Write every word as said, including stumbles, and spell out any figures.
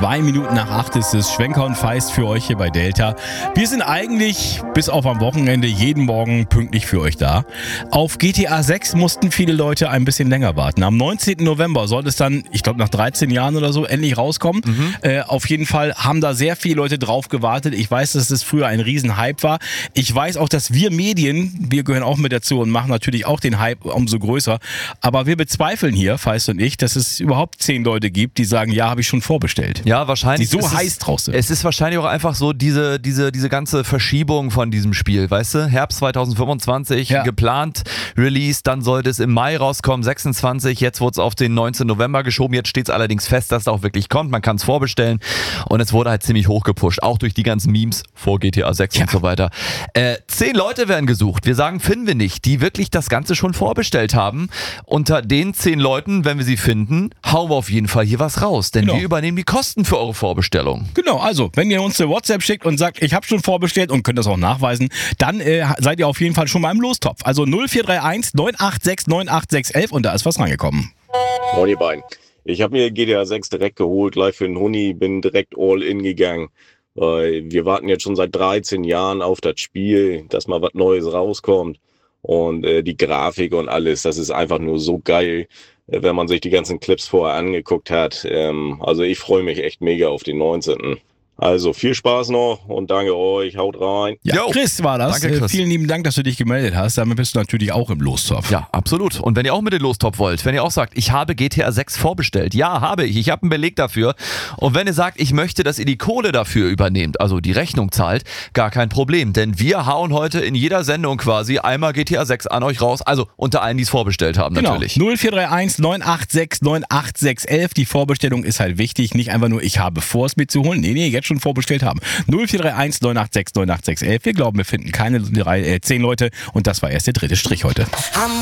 Zwei Minuten nach acht ist es. Schwenker und Feist für euch hier bei Delta. Wir sind eigentlich bis auf am Wochenende jeden Morgen pünktlich für euch da. Auf G T A sechs mussten viele Leute ein bisschen länger warten. Am neunzehnten November soll es dann, ich glaube nach dreizehn Jahren oder so, endlich rauskommen. Mhm. Äh, auf jeden Fall haben da sehr viele Leute drauf gewartet. Ich weiß, dass es früher ein Riesenhype war. Ich weiß auch, dass wir Medien, wir gehören auch mit dazu und machen natürlich auch den Hype umso größer. Aber wir bezweifeln hier, Feist und ich, dass es überhaupt zehn Leute gibt, die sagen, ja, habe ich schon vorbestellt. Ja, wahrscheinlich. Die so ist heiß es, drauf sind. Es ist wahrscheinlich auch einfach so diese, diese, diese ganze Verschiebung von diesem Spiel, weißt du? Herbst zwanzig fünfundzwanzig, ja. geplant, Release, dann sollte es im Mai rauskommen, sechsundzwanzig, jetzt wurde es auf den neunzehnten November geschoben, jetzt steht es allerdings fest, dass es auch wirklich kommt, man kann es vorbestellen und es wurde halt ziemlich hoch gepusht, auch durch die ganzen Memes vor G T A sechs ja. und so weiter. Äh, zehn Leute werden gesucht, wir sagen, finden wir nicht, die wirklich das Ganze schon vorbestellt haben. Unter den zehn Leuten, wenn wir sie finden, hauen wir auf jeden Fall hier was raus, denn genau. wir übernehmen die Kosten für eure Vorbestellung. Genau, also wenn ihr uns eine WhatsApp schickt und sagt, ich habe schon vorbestellt und könnt das auch nachweisen, dann äh, seid ihr auf jeden Fall schon mal im Lostopf. Also null vier drei eins neun acht sechs neun acht sechs eins eins und da ist was reingekommen. Moin ihr beiden. Ich habe mir G T A sechs direkt geholt, gleich für den Huni, bin direkt all in gegangen. Wir warten jetzt schon seit dreizehn Jahren auf das Spiel, dass mal was Neues rauskommt. Und äh, die Grafik und alles, das ist einfach nur so geil, wenn man sich die ganzen Clips vorher angeguckt hat. Ähm, also ich freue mich echt mega auf den neunzehnten Also viel Spaß noch und danke euch, haut rein. Ja, Jo. Chris war das. Danke, Chris. Äh, vielen lieben Dank, dass du dich gemeldet hast. Damit bist du natürlich auch im Lostopf. Ja, absolut. Und wenn ihr auch mit den Lostopf wollt, wenn ihr auch sagt, ich habe G T A sechs vorbestellt, ja, habe ich, ich habe einen Beleg dafür. Und wenn ihr sagt, ich möchte, dass ihr die Kohle dafür übernehmt, also die Rechnung zahlt, gar kein Problem. Denn wir hauen heute in jeder Sendung quasi einmal G T A sechs an euch raus. Also unter allen, die es vorbestellt haben, genau. natürlich. null vier drei eins neun acht sechs neun acht sechs eins eins. Die Vorbestellung ist halt wichtig. Nicht einfach nur, ich habe vor, es mir zu holen. Nee, nee, jetzt schon vorbestellt haben. null vier drei eins neun acht sechs neun acht sechs eins eins. Wir glauben, wir finden keine drei, äh, zehn Leute und das war erst der dritte Strich heute.